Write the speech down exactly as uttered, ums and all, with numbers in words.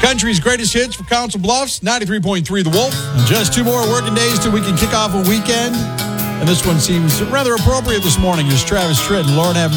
country's greatest hits for Council Bluffs, ninety-three point three The Wolf. Just two more working days till we can kick off a weekend. And this one seems rather appropriate this morning. Here's Travis Tritt and Lauren Have